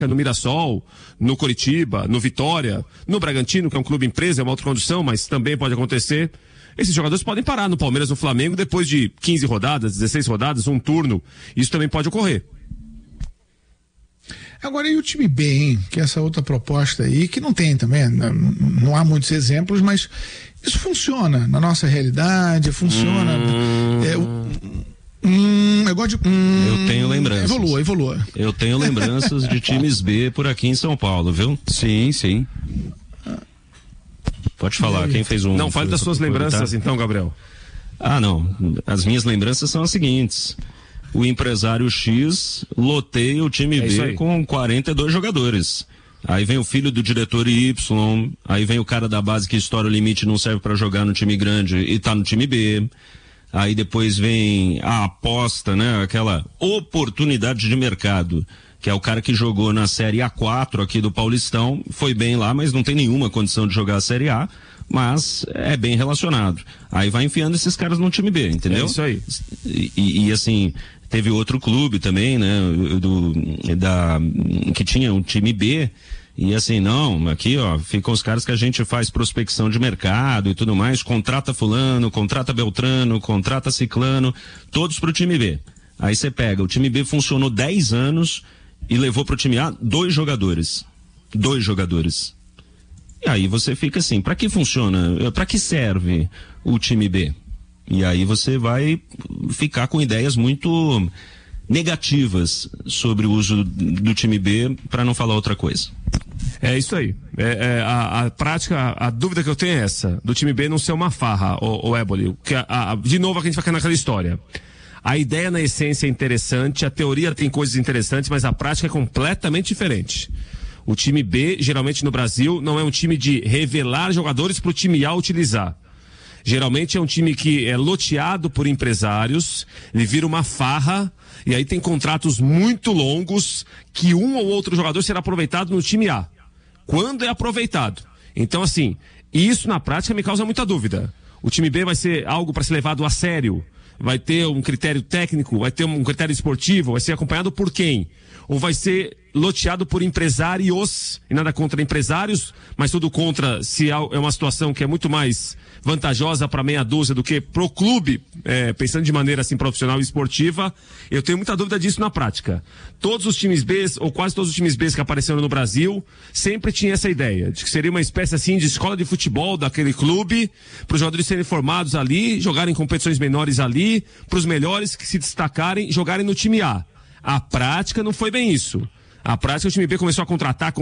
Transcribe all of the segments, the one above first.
no Mirassol, no Coritiba, no Vitória, no Bragantino, que é um clube empresa, é uma outra condição, mas também pode acontecer. Esses jogadores podem parar no Palmeiras, no Flamengo, depois de 15 rodadas, 16 rodadas, um turno. Isso também pode ocorrer. Agora, e o time B, hein? Que é essa outra proposta aí, que não tem também, não há muitos exemplos, mas isso funciona na nossa realidade, funciona. Eu tenho lembranças. Evolua. Eu tenho lembranças de times B por aqui em São Paulo, viu? Sim. Pode falar, quem fez um... Não, fale das suas lembranças então, Gabriel. Não, as minhas lembranças são as seguintes: o empresário X loteia o time B com 42 jogadores. Aí vem o filho do diretor Y, aí vem o cara da base que estoura o limite e não serve para jogar no time grande e tá no time B. Aí depois vem a aposta, né? Aquela oportunidade de mercado, que é o cara que jogou na Série A4 aqui do Paulistão, foi bem lá, mas não tem nenhuma condição de jogar a Série A, mas é bem relacionado. Aí vai enfiando esses caras no time B, entendeu? É isso aí. E assim, teve outro clube também, né? Que tinha um time B, e assim, não, aqui ó, ficam os caras que a gente faz prospecção de mercado e tudo mais, contrata fulano, contrata beltrano, contrata ciclano, todos pro time B. Aí você pega, o time B funcionou 10 anos e levou pro time A 2 jogadores. E aí você fica assim, para que funciona? Para que serve o time B? E aí você vai ficar com ideias muito negativas sobre o uso do time B, para não falar outra coisa. É isso aí. A prática, a dúvida que eu tenho é essa, do time B não ser uma farra, o Éboli. De novo a gente vai cair naquela história. A ideia na essência é interessante, a teoria tem coisas interessantes, mas a prática é completamente diferente. O time B, geralmente no Brasil, não é um time de revelar jogadores para o time A utilizar. Geralmente é um time que é loteado por empresários, ele vira uma farra, e aí tem contratos muito longos que um ou outro jogador será aproveitado no time A. Quando é aproveitado. Então, assim, isso na prática me causa muita dúvida. O time B vai ser algo para ser levado a sério? Vai ter um critério técnico? Vai ter um critério esportivo? Vai ser acompanhado por quem? Ou vai ser loteado por empresários, e nada contra empresários, mas tudo contra se é uma situação que é muito mais vantajosa para meia dúzia do que pro clube, pensando de maneira assim profissional e esportiva. Eu tenho muita dúvida disso na prática. Todos os times B, ou quase todos os times B que apareceram no Brasil, sempre tinha essa ideia, de que seria uma espécie assim de escola de futebol daquele clube, para os jogadores serem formados ali, jogarem competições menores ali, para os melhores que se destacarem, jogarem no time A. A prática não foi bem isso. A prática, o time B começou a contratar,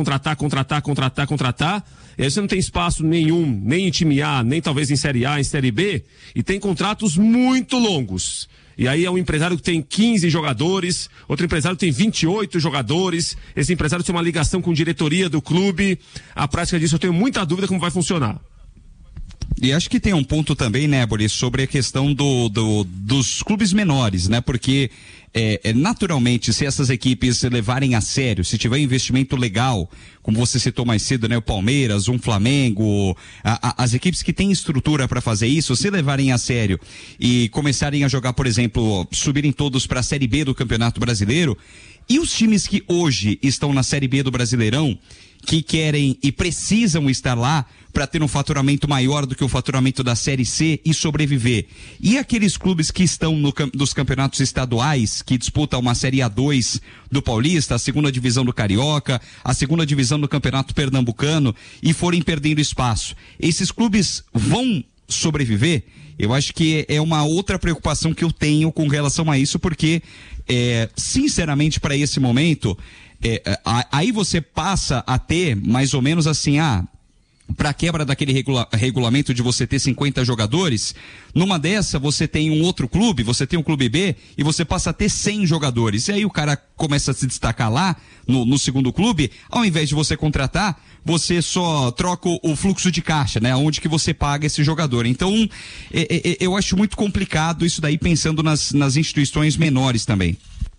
e aí você não tem espaço nenhum, nem em time A, nem talvez em Série A, em Série B, e tem contratos muito longos. E aí é um empresário que tem 15 jogadores, outro empresário tem 28 jogadores, esse empresário tem uma ligação com a diretoria do clube. A prática disso eu tenho muita dúvida como vai funcionar. E acho que tem um ponto também, né, Boris, sobre a questão dos clubes menores, né, porque naturalmente, se essas equipes se levarem a sério, se tiver investimento legal, como você citou mais cedo, né, o Palmeiras, um Flamengo, as equipes que têm estrutura para fazer isso, se levarem a sério e começarem a jogar, por exemplo, subirem todos para a Série B do Campeonato Brasileiro, e os times que hoje estão na Série B do Brasileirão, que querem e precisam estar lá para ter um faturamento maior do que o faturamento da Série C e sobreviver. E aqueles clubes que estão nos campeonatos estaduais, que disputam uma Série A2 do Paulista, a segunda divisão do Carioca, a segunda divisão do Campeonato Pernambucano, e forem perdendo espaço. Esses clubes vão sobreviver? Eu acho que é uma outra preocupação que eu tenho com relação a isso, porque, sinceramente, para esse momento, aí você passa a ter mais ou menos assim, para quebra daquele regulamento de você ter 50 jogadores, numa dessa você tem um outro clube, você tem um clube B e você passa a ter 100 jogadores. E aí o cara começa a se destacar lá no segundo clube, ao invés de você contratar, você só troca o fluxo de caixa, né? Onde que você paga esse jogador. Então, eu acho muito complicado isso daí, pensando nas instituições menores também.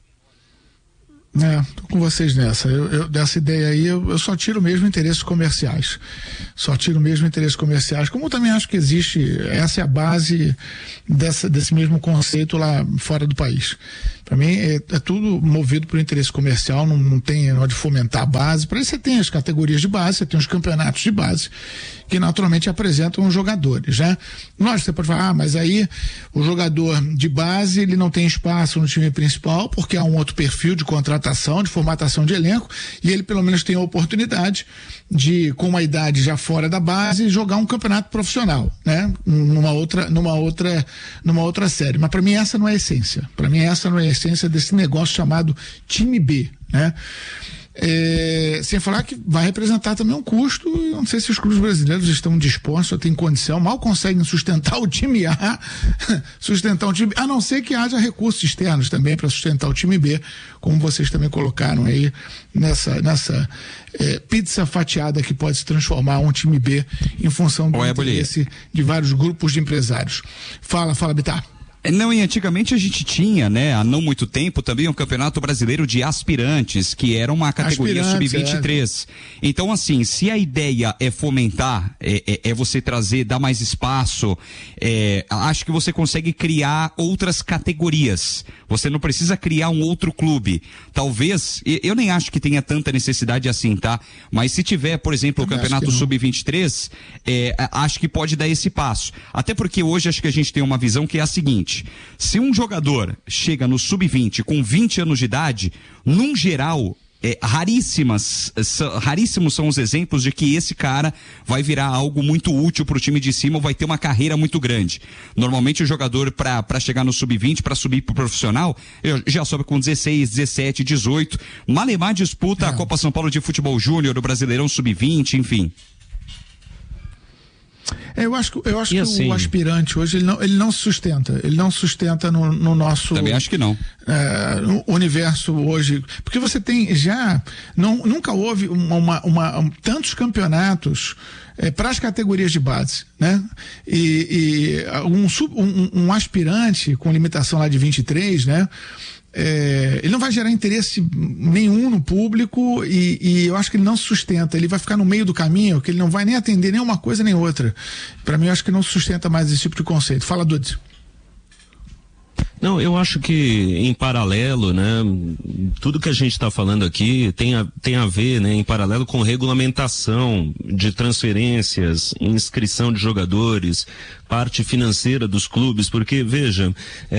Tô com vocês nessa. Eu dessa ideia aí, eu só tiro mesmo interesses comerciais. Como eu também acho que existe, essa é a base desse mesmo conceito lá fora do país. Para mim é tudo movido por interesse comercial, não tem de fomentar a base. Para isso você tem as categorias de base, você tem os campeonatos de base, que naturalmente apresentam os jogadores, né? Lógico, você pode falar, mas aí o jogador de base, ele não tem espaço no time principal, porque há um outro perfil de contratação, de formatação de elenco, e ele pelo menos tem a oportunidade de, com uma idade já fora da base, jogar um campeonato profissional, né? Numa outra série. Mas para mim essa não é a essência. Para mim essa não é a essência desse negócio chamado time B, né? Sem falar que vai representar também um custo. Eu não sei se os clubes brasileiros estão dispostos, têm condição, mal conseguem sustentar o time A, a não ser que haja recursos externos também para sustentar o time B, como vocês também colocaram aí nessa pizza fatiada que pode se transformar um time B em função do interesse de vários grupos de empresários. Fala, Bittar. Não, e antigamente a gente tinha, né, há não muito tempo, também um campeonato brasileiro de aspirantes, que era uma categoria sub-23. Então, assim, se a ideia é fomentar, é você trazer, dar mais espaço, acho que você consegue criar outras categorias. Você não precisa criar um outro clube. Talvez, eu nem acho que tenha tanta necessidade assim, tá? Mas se tiver, por exemplo, o campeonato sub-23, acho que pode dar esse passo. Até porque hoje acho que a gente tem uma visão que é a seguinte: se um jogador chega no sub-20 com 20 anos de idade, num geral, raríssimos são os exemplos de que esse cara vai virar algo muito útil para o time de cima ou vai ter uma carreira muito grande. Normalmente o jogador para chegar no sub-20, para subir para o profissional, já sobe com 16, 17, 18. Malemar disputa a Copa São Paulo de Futebol Júnior, o Brasileirão sub-20, enfim. Eu acho que assim, o aspirante hoje ele não sustenta no nosso. Também acho que não. No universo hoje, porque você tem nunca houve tantos campeonatos para as categorias de base, né? E um aspirante com limitação lá de 23, né? Ele não vai gerar interesse nenhum no público e eu acho que ele não se sustenta, ele vai ficar no meio do caminho, que ele não vai nem atender nem uma coisa nem outra. Para mim, eu acho que não sustenta mais esse tipo de conceito. Fala, Dudes. Não, eu acho que em paralelo, né, tudo que a gente está falando aqui tem a ver, né, em paralelo com regulamentação de transferências, inscrição de jogadores, parte financeira dos clubes, porque, veja,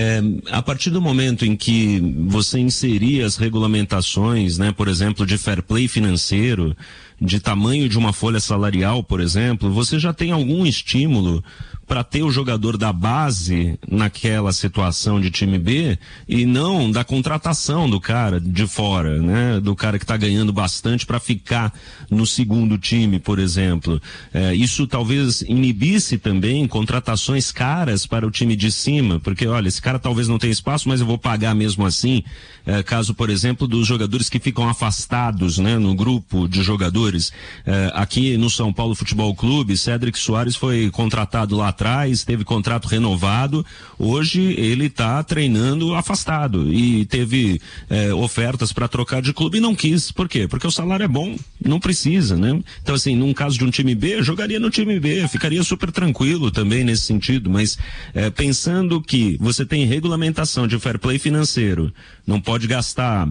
a partir do momento em que você inserir as regulamentações, né, por exemplo, de fair play financeiro, de tamanho de uma folha salarial, por exemplo, você já tem algum estímulo para ter o jogador da base naquela situação de time B e não da contratação do cara de fora, né? Do cara que está ganhando bastante para ficar no segundo time, por exemplo. Isso talvez inibisse também contratações caras para o time de cima, porque, olha, esse cara talvez não tenha espaço, mas eu vou pagar mesmo assim. Caso, por exemplo, dos jogadores que ficam afastados, né? No grupo de jogadores. Aqui no São Paulo Futebol Clube, Cédric Soares foi contratado lá atrás, teve contrato renovado, hoje ele está treinando afastado e teve ofertas para trocar de clube e não quis. Por quê? Porque o salário é bom, não precisa, né? Então, assim, num caso de um time B, jogaria no time B, ficaria super tranquilo também nesse sentido, mas pensando que você tem regulamentação de fair play financeiro, não pode gastar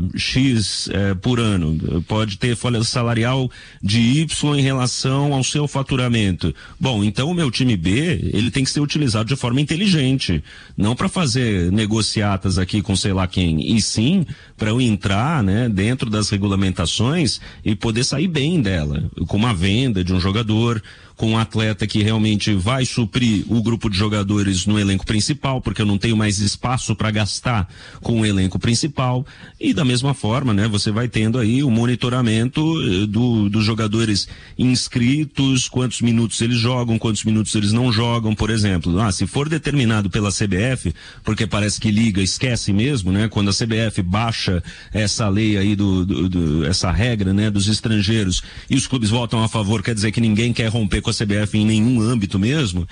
X por ano, pode ter folha salarial de Y em relação ao seu faturamento. Bom, então o meu time B, ele tem que ser utilizado de forma inteligente, não para fazer negociatas aqui com sei lá quem, e sim para eu entrar, né, dentro das regulamentações e poder sair bem dela, com uma venda de um jogador, com um atleta que realmente vai suprir o grupo de jogadores no elenco principal, porque eu não tenho mais espaço para gastar com o elenco principal, e da mesma forma, né, você vai tendo aí o monitoramento dos jogadores inscritos, quantos minutos eles jogam, quantos minutos eles não jogam, por exemplo. Se for determinado pela CBF, porque parece que liga, esquece mesmo, né, quando a CBF baixa essa lei aí essa regra, né, dos estrangeiros, e os clubes votam a favor, quer dizer que ninguém quer romper com a CBF em nenhum âmbito mesmo,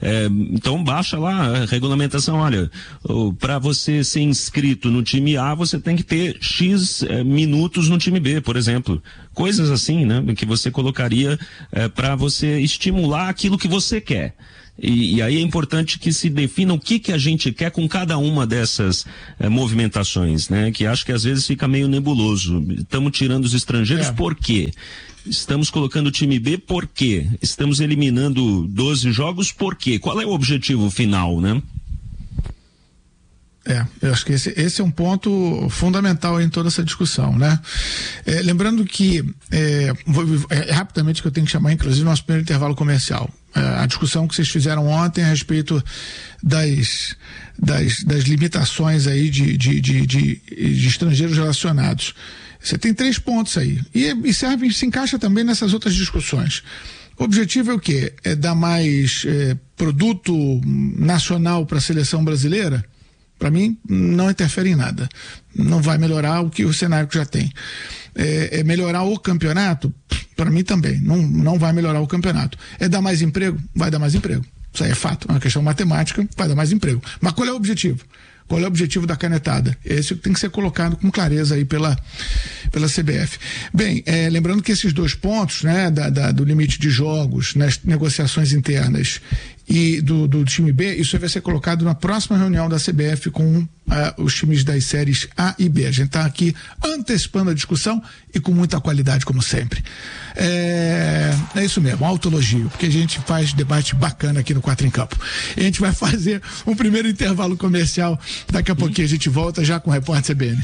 então baixa lá a regulamentação, olha, para você ser inscrito no time A, você tem que ter X minutos no time B, por exemplo. Coisas assim, né, que você colocaria para você estimular aquilo que você quer. E aí é importante que se defina o que a gente quer com cada uma dessas movimentações, né? Que acho que às vezes fica meio nebuloso. Estamos tirando os estrangeiros por quê? Estamos colocando o time B por quê? Estamos eliminando 12 jogos por quê? Qual é o objetivo final, né? Eu acho que esse é um ponto fundamental em toda essa discussão, né? Lembrando que, rapidamente que eu tenho que chamar, inclusive, nosso primeiro intervalo comercial. A discussão que vocês fizeram ontem a respeito das limitações aí de estrangeiros relacionados. Você tem 3 pontos aí. E se encaixa também nessas outras discussões. O objetivo é o quê? É dar mais produto nacional para a seleção brasileira? Para mim, não interfere em nada. Não vai melhorar o cenário que já tem. Melhorar o campeonato? Para mim também. Não vai melhorar o campeonato. É dar mais emprego? Vai dar mais emprego. Isso aí é fato. É uma questão matemática, vai dar mais emprego. Mas qual é o objetivo? Qual é o objetivo da canetada? Esse tem que ser colocado com clareza aí pela CBF. Bem, lembrando que esses 2 pontos, né, do limite de jogos, nas negociações internas e do time B, isso vai ser colocado na próxima reunião da CBF com os times das séries A e B. A gente está aqui antecipando a discussão e com muita qualidade, como sempre. É isso mesmo, autoelogio, porque a gente faz debate bacana aqui no 4 em Campo. E a gente vai fazer um primeiro intervalo comercial. Daqui a pouquinho a gente volta já com o Repórter CBN.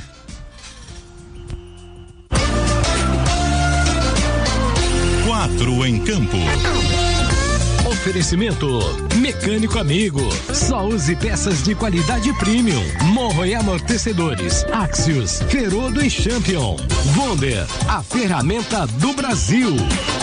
Quatro em Campo. Oferecimento Mecânico Amigo. Só use peças de qualidade premium. Morro e amortecedores. Axios, Ferodo e Champion. Wonder, a ferramenta do Brasil.